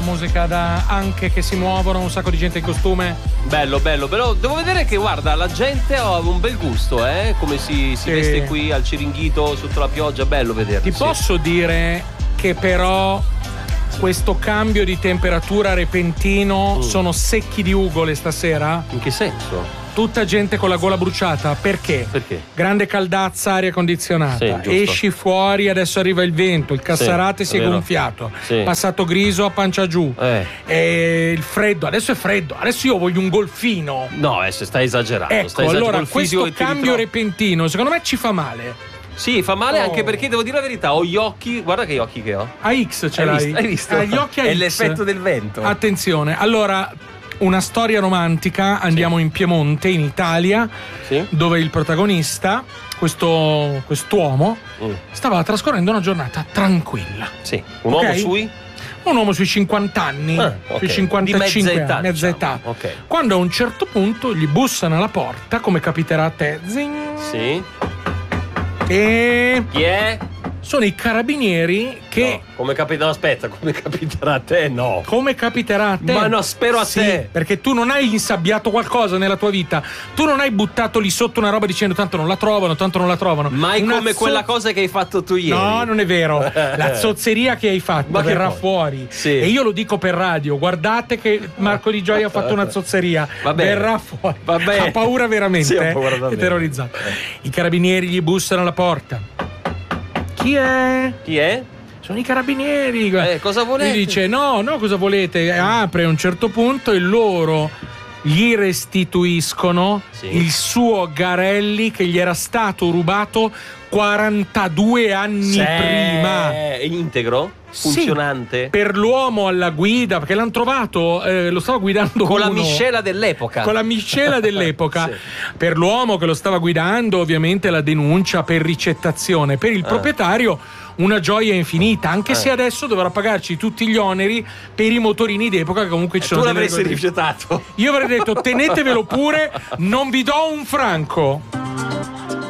musica anche che si muovono, un sacco di gente in costume. Bello, però devo vedere che guarda, la gente ha un bel gusto, come si veste qui al Ciringhito sotto la pioggia, bello vederli. Ti posso dire che però questo cambio di temperatura repentino sono secchi di ugole stasera? In che senso? Tutta gente con la gola bruciata. Perché? Grande caldazza, aria condizionata. Sì, esci fuori, adesso arriva il vento, il Cassarate si è gonfiato, passato griso a pancia giù, e il freddo, adesso è freddo, adesso io voglio un golfino. No, stai esagerando. Ecco, allora questo cambio repentino secondo me ci fa male. Sì, fa male anche perché devo dire la verità, ho gli occhi, guarda che occhi che ho. A X ce l'hai? Hai visto? Gli occhi a È X. l'effetto del vento. Attenzione, allora una storia romantica, andiamo in Piemonte, in Italia, dove il protagonista, quest'uomo, stava trascorrendo una giornata tranquilla. Sì, un uomo sui 50 anni, sui 55 di mezza età. Quando a un certo punto gli bussano alla porta, come capiterà a te, Sì. E chi è? Sono i carabinieri che... No, come capiterà a te? No. Come capiterà a te? Ma no, spero a te. Perché tu non hai insabbiato qualcosa nella tua vita. Tu non hai buttato lì sotto una roba dicendo tanto non la trovano. Mai come quella cosa che hai fatto tu ieri. No, non è vero. La zozzeria che hai fatto verrà fuori. Sì. E io lo dico per radio. Guardate che Marco Di Gioia ha fatto una zozzeria. Verrà fuori. Ha paura veramente. Sì, ho paura davvero. È terrorizzato. I carabinieri gli bussano alla porta. Chi è? Sono i carabinieri. Cosa volete? Gli dice no, cosa volete? Apre a un certo punto e loro gli restituiscono il suo Garelli che gli era stato rubato 42 anni prima. È integro? Funzionante? Sì, per l'uomo alla guida, perché l'hanno trovato, lo stava guidando con la miscela dell'epoca. Per l'uomo che lo stava guidando, ovviamente la denuncia per ricettazione. Per il proprietario una gioia infinita, anche se adesso dovrà pagarci tutti gli oneri per i motorini d'epoca che comunque ci sono. Tu l'avresti rifiutato? Io avrei detto tenetevelo pure, non vi do un franco.